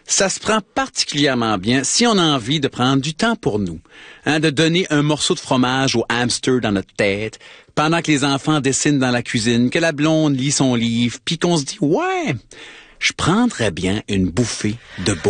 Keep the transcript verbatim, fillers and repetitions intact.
Ça se prend particulièrement bien si on a envie de prendre du temps pour nous, hein, de donner un morceau de fromage au hamster dans notre tête, pendant que les enfants dessinent dans la cuisine, que la blonde lit son livre, puis qu'on se dit « Ouais, je prendrais bien une bouffée de beau